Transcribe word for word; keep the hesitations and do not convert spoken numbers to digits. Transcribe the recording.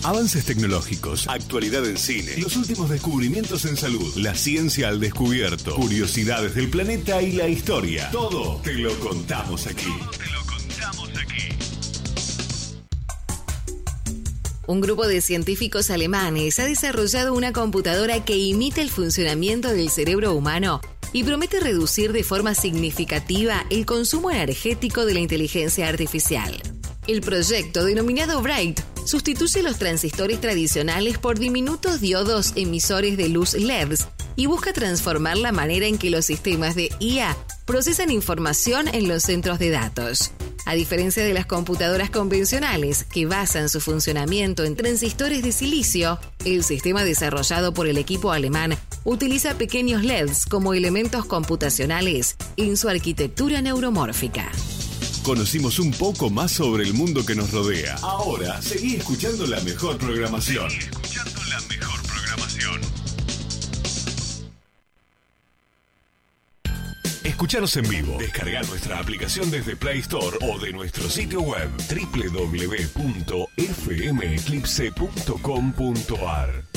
Avances tecnológicos, actualidad en cine, los últimos descubrimientos en salud, la ciencia al descubierto, curiosidades del planeta y la historia. Todo te lo contamos aquí. Todo te lo contamos aquí. Un grupo de científicos alemanes ha desarrollado una computadora que imita el funcionamiento del cerebro humano y promete reducir de forma significativa el consumo energético de la inteligencia artificial. El proyecto, denominado Bright, sustituye los transistores tradicionales por diminutos diodos emisores de luz L E Ds y busca transformar la manera en que los sistemas de I A procesan información en los centros de datos. A diferencia de las computadoras convencionales, que basan su funcionamiento en transistores de silicio, el sistema desarrollado por el equipo alemán utiliza pequeños L E Ds como elementos computacionales en su arquitectura neuromórfica. Conocimos un poco más sobre el mundo que nos rodea. Ahora, seguí escuchando la mejor programación. Seguí escuchando la mejor programación. Escuchanos en vivo. Descarga nuestra aplicación desde Play Store o de nuestro sitio web doble u doble u doble u punto f m eclipse punto com punto a r.